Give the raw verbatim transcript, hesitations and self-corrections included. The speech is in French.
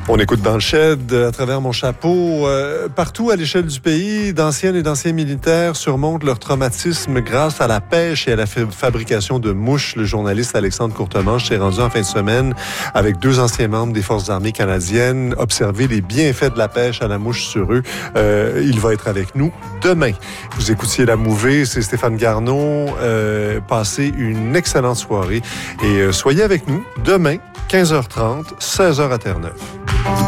On écoute dans le shed, à travers mon chapeau, euh, partout à l'échelle du pays, d'anciennes et d'anciens militaires surmontent leur traumatisme grâce à la pêche et à la fa- fabrication de mouches. Le journaliste Alexandre Courtemanche s'est rendu en fin de semaine avec deux anciens membres des Forces armées canadiennes observer les bienfaits de la pêche à la mouche sur eux. Euh, il va être avec nous demain. Vous écoutiez La Mouvée, c'est Stéphane Garneau. Euh, passez une excellente soirée et euh, soyez avec nous demain, quinze heures trente, seize heures à Terre-Neuve.